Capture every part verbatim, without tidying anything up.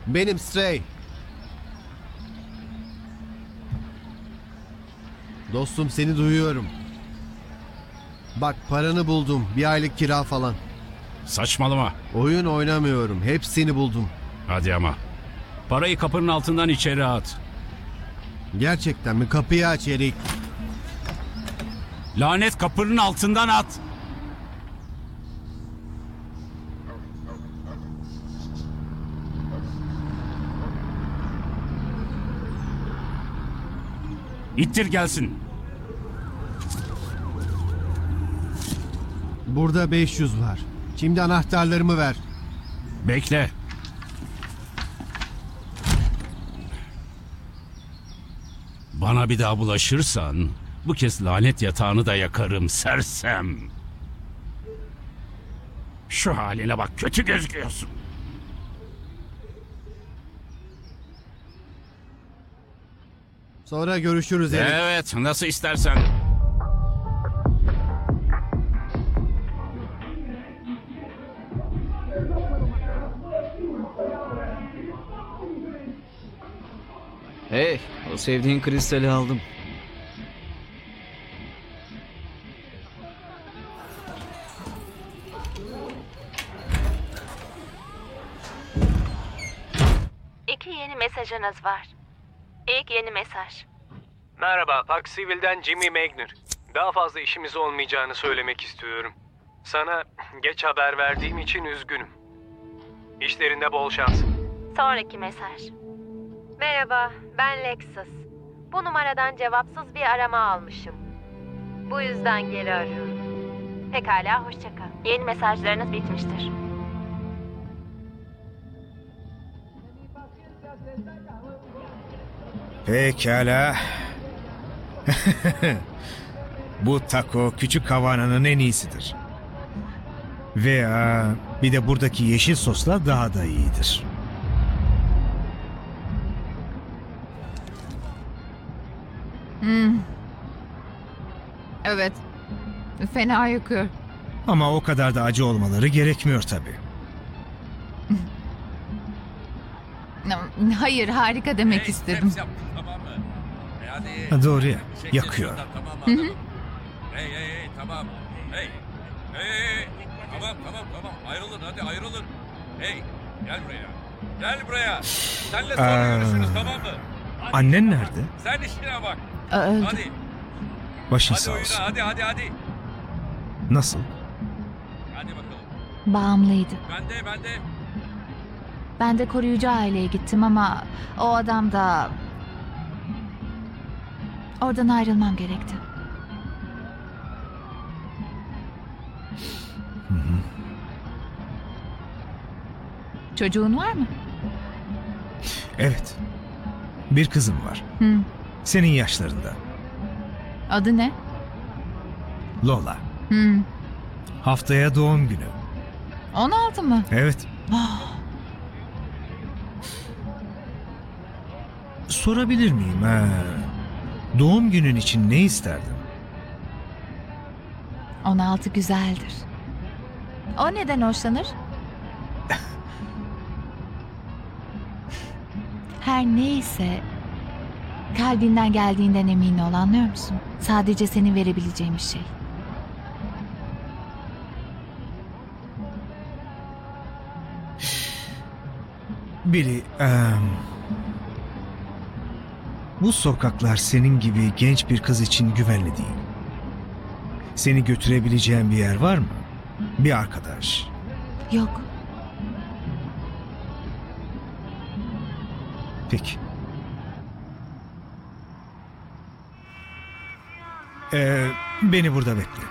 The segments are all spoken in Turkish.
Benim Stray. Dostum seni duyuyorum. Bak paranı buldum. Bir aylık kira falan. Saçmalama. Oyun oynamıyorum. Hepsini buldum. Hadi ama. Parayı kapının altından içeri at. Gerçekten mi? Kapıyı aç Erik. Lanet kapının altından at. İttir gelsin. Burada beş yüz var. Şimdi anahtarlarımı ver. Bekle. Bana bir daha bulaşırsan bu kez lanet yatağını da yakarım sersem. Şu haline bak, kötü gözüküyorsun. Sonra görüşürüz Erik. Evet, nasıl istersen. Hey, o sevdiğin kristali aldım. İki yeni mesajınız var. İlk yeni mesaj. Merhaba, Park Civil'den Jimmy Magner. Daha fazla işimiz olmayacağını söylemek istiyorum. Sana geç haber verdiğim için üzgünüm. İşlerinde bol şans. Sonraki mesaj. Merhaba, ben Lexus. Bu numaradan cevapsız bir arama almışım. Bu yüzden geri arıyorum. Pekala, hoşça kal. Yeni mesajlarınız bitmiştir. Pekala. Bu taco küçük havananın en iyisidir. Veya bir de buradaki yeşil sosla daha da iyidir. Evet. Fena yakıyor. Ama o kadar da acı olmaları gerekmiyor tabii. Hayır, harika demek istedim. Tamam mı? E hadi. Ha, doğru ya, Çek yakıyor. şuradan, tamam mı? Tamam. Hey hey hey tamam. Hey. Hey hey hey. Tamam tamam tamam. Ayrılın hadi ayrılın. Hey gel buraya. Gel buraya. Senle sonra Aa. görüşürüz tamam mı? Hadi. Annen nerede? Sen işine bak. Öldü. Hadi. Başın Hadi sağ oyuna olsun. hadi hadi hadi. Nasıl? Hadi bakalım. Bağımlıydı. Ben de ben de. Ben de koruyucu aileye gittim ama o adam da... Oradan ayrılmam gerekti. Çocuğun var mı? Evet. Bir kızım var. Hı. Senin yaşlarında. Adı ne? Lola. Hı. Haftaya doğum günü. on altı mı? Evet. Sorabilir miyim? Ha, doğum günün için ne isterdin? on altı güzeldir. O neden hoşlanır? Her neyse kalbinden geldiğinden emin ol, anlıyor musun? Sadece senin verebileceğin bir şey. Billy, em, bu sokaklar senin gibi genç bir kız için güvenli değil. Seni götürebileceğin bir yer var mı? Bir arkadaş. Yok. Peki. Ee, beni burada bekle.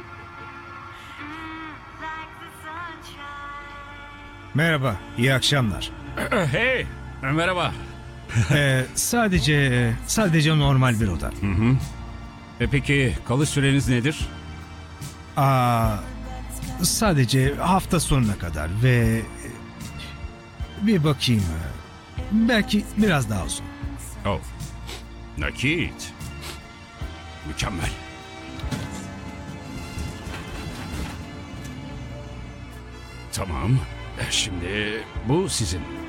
Merhaba, iyi akşamlar. Hey, merhaba. Ee, sadece, sadece normal bir oda. Hı hı. E peki kalış süreniz nedir? Aa, sadece hafta sonuna kadar ve bir bakayım. Belki biraz daha uzun. Oh, nakit. Mükemmel. Tamam. E, Şimdi bu sizin.